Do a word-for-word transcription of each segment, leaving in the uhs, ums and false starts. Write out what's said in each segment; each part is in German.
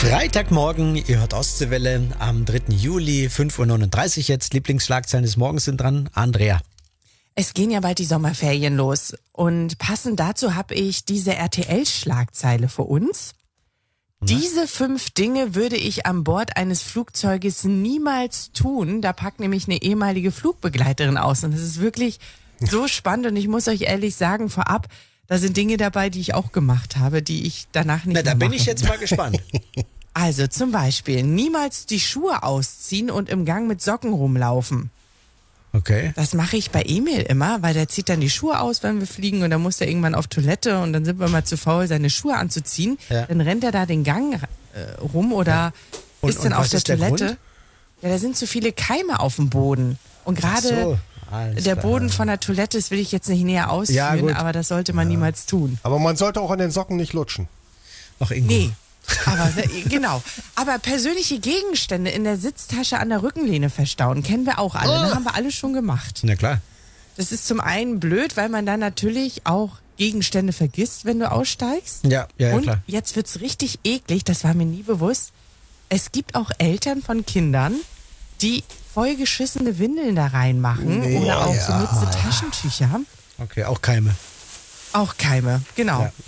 Freitagmorgen, ihr hört Ostseewelle am dritten Juli, fünf Uhr neununddreißig jetzt. Lieblingsschlagzeilen des Morgens sind dran. Andrea. Es gehen ja bald die Sommerferien los und passend dazu habe ich diese R T L-Schlagzeile für uns. Was? Diese fünf Dinge würde ich an Bord eines Flugzeuges niemals tun. Da packt nämlich eine ehemalige Flugbegleiterin aus und das ist wirklich so spannend und ich muss euch ehrlich sagen, vorab, da sind Dinge dabei, die ich auch gemacht habe, die ich danach nicht Na, mehr da bin mache. ich jetzt mal gespannt. Also zum Beispiel niemals die Schuhe ausziehen und im Gang mit Socken rumlaufen. Okay. Das mache ich bei Emil immer, weil der zieht dann die Schuhe aus, wenn wir fliegen und dann muss er irgendwann auf Toilette und dann sind wir mal zu faul, seine Schuhe anzuziehen. Ja. Dann rennt er da den Gang äh, rum oder ja. und, ist dann auf der Toilette. Der ja, da sind so viele Keime auf dem Boden. Und gerade so, der Boden von der Toilette, das will ich jetzt nicht näher ausführen, ja, aber das sollte man ja. niemals tun. Aber man sollte auch an den Socken nicht lutschen. Ach, Ingo. Nee. Aber genau. Aber persönliche Gegenstände in der Sitztasche an der Rückenlehne verstauen, kennen wir auch alle. Oh. Das haben wir alle schon gemacht. Na klar. Das ist zum einen blöd, weil man dann natürlich auch Gegenstände vergisst, wenn du aussteigst. Ja, ja, ja Und klar. jetzt wird's richtig eklig, das war mir nie bewusst. Es gibt auch Eltern von Kindern, die vollgeschissene Windeln da reinmachen nee, oder auch ja. benutzte Taschentücher. Okay, auch Keime. Auch Keime, genau. Ja.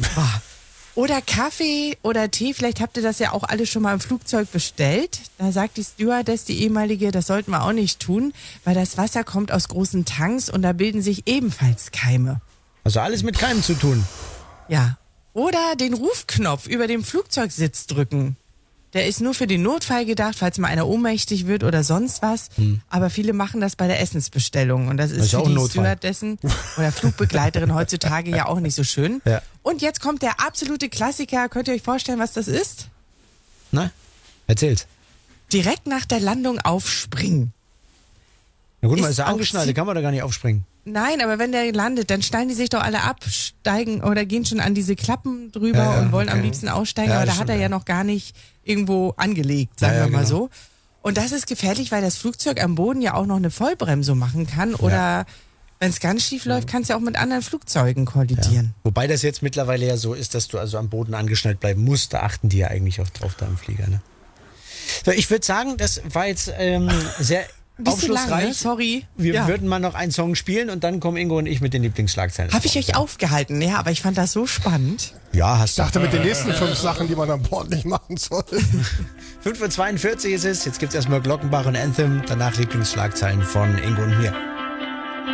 Oder Kaffee oder Tee, vielleicht habt ihr das ja auch alle schon mal im Flugzeug bestellt. Da sagt die Stewardess, die ehemalige, das sollten wir auch nicht tun, weil das Wasser kommt aus großen Tanks und da bilden sich ebenfalls Keime. Also alles mit Keimen zu tun. Ja. Oder den Rufknopf über dem Flugzeugsitz drücken. Der ist nur für den Notfall gedacht, falls mal einer ohnmächtig wird oder sonst was. Hm. Aber viele machen das bei der Essensbestellung. Und das ist, das ist für die Stewardessen oder Flugbegleiterin heutzutage ja auch nicht so schön. Ja. Und jetzt kommt der absolute Klassiker. Könnt ihr euch vorstellen, was das ist? Na, erzählt. Direkt nach der Landung aufspringen. Na gut, man ist ja angeschnallt, da kann man da gar nicht aufspringen. Nein, aber wenn der landet, dann schnallen die sich doch alle ab, steigen oder gehen schon an diese Klappen drüber ja, ja, und wollen okay. am liebsten aussteigen, ja, aber da hat er ja noch gar nicht irgendwo angelegt, sagen ja, ja, wir mal genau. so. Und das ist gefährlich, weil das Flugzeug am Boden ja auch noch eine Vollbremsung machen kann oder ja. wenn es ganz schief läuft, kann es ja auch mit anderen Flugzeugen kollidieren. Ja. Wobei das jetzt mittlerweile ja so ist, dass du also am Boden angeschnallt bleiben musst, da achten die ja eigentlich auch drauf da im Flieger. Ne? So, ich würde sagen, das war jetzt ähm, sehr aufschlussreich. Lange, sorry. Wir ja. würden mal noch einen Song spielen und dann kommen Ingo und ich mit den Lieblingsschlagzeilen. Habe ich euch aufgehalten, ja, aber ich fand das so spannend. Ja, hast du. Ich dachte mit den nächsten fünf Sachen, die man an Bord nicht machen soll. fünf Uhr zweiundvierzig ist es, jetzt gibt es erstmal Glockenbach und Anthem, danach Lieblingsschlagzeilen von Ingo und mir.